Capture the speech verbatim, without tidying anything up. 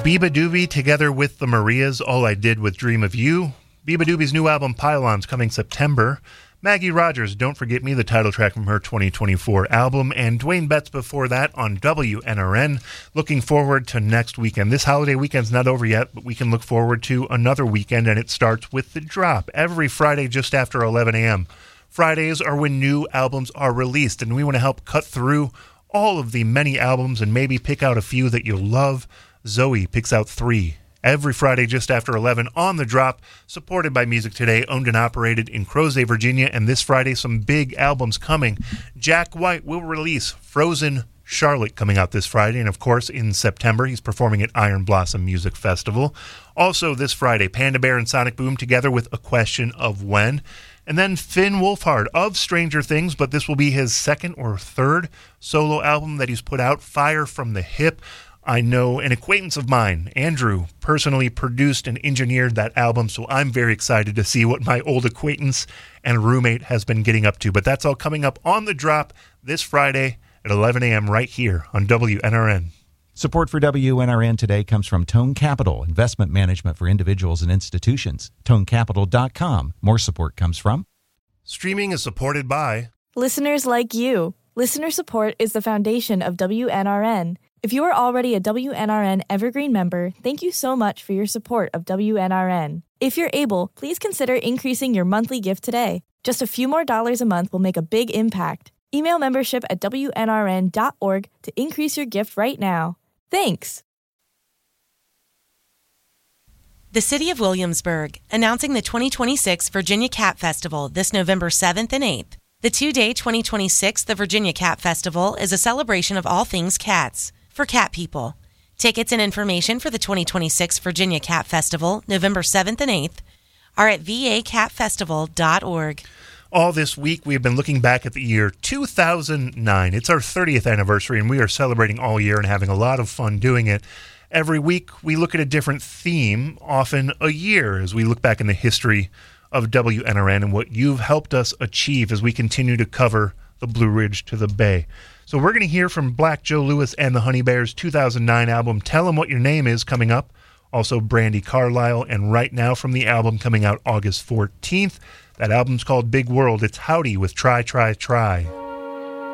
Beabadoobee together with the Marias, All I Did Was Dream of You. Beabadoobee's new album, Pylons, coming September. Maggie Rogers, Don't Forget Me, the title track from her twenty twenty-four album. And Dwayne Betts before that on W N R N. Looking forward to next weekend. This holiday weekend's not over yet, but we can look forward to another weekend, and it starts with The Drop every Friday just after eleven a.m. Fridays are when new albums are released, and we want to help cut through all of the many albums and maybe pick out a few that you'll love. Zoe picks out three every Friday just after eleven on The Drop, supported by Music Today, owned and operated in Crozet, Virginia. And this Friday, some big albums coming. Jack White will release Frozen Charlotte coming out this Friday. And, of course, in September, he's performing at Iron Blossom Music Festival. Also this Friday, Panda Bear and Sonic Boom together with A Question of When. And then Finn Wolfhard of Stranger Things, but this will be his second or third solo album that he's put out, Fire from the Hip. I know an acquaintance of mine, Andrew, personally produced and engineered that album, so I'm very excited to see what my old acquaintance and roommate has been getting up to. But that's all coming up on The Drop this Friday at eleven a.m. right here on W N R N. Support for W N R N today comes from Tone Capital, investment management for individuals and institutions. tone capital dot com. More support comes from... Streaming is supported by... listeners like you. Listener support is the foundation of W N R N. If you are already a W N R N Evergreen member, thank you so much for your support of W N R N. If you're able, please consider increasing your monthly gift today. Just a few more dollars a month will make a big impact. Email membership at W N R N dot org to increase your gift right now. Thanks! The City of Williamsburg, announcing the twenty twenty-six Virginia Cat Festival this November seventh and eighth. The two-day twenty twenty-six The Virginia Cat Festival is a celebration of all things cats, for cat people. Tickets and information for the twenty twenty-six Virginia Cat Festival, November seventh and eighth, are at v a cat festival dot org. All this week, we have been looking back at the year two thousand nine. It's our thirtieth anniversary, and we are celebrating all year and having a lot of fun doing it. Every week, we look at a different theme, often a year, as we look back in the history of W N R N and what you've helped us achieve as we continue to cover the Blue Ridge to the Bay. So we're going to hear from Black Joe Lewis and the Honey Bears' two thousand nine album, Tell 'Em What Your Name Is, coming up. Also, Brandi Carlile, and Right Now from the album coming out August fourteenth. That album's called Big World. It's Howdy with Try, Try, Try.